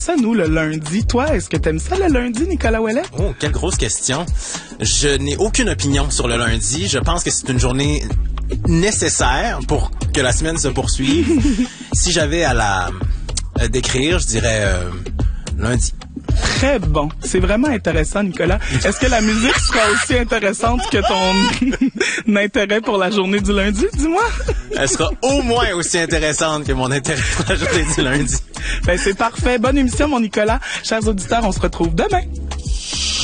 Ça, nous, le lundi. Toi, est-ce que t'aimes ça le lundi, Nicolas Ouellet? Oh, quelle grosse question. Je n'ai aucune opinion sur le lundi. Je pense que c'est une journée nécessaire pour que la semaine se poursuive. Si j'avais à la décrire, je dirais lundi. Très bon. C'est vraiment intéressant, Nicolas. Est-ce que la musique sera aussi intéressante que ton intérêt pour la journée du lundi, dis-moi? Elle sera au moins aussi intéressante que mon intérêt pour la journée du lundi. Ben, c'est parfait. Bonne émission, mon Nicolas. Chers auditeurs, on se retrouve demain.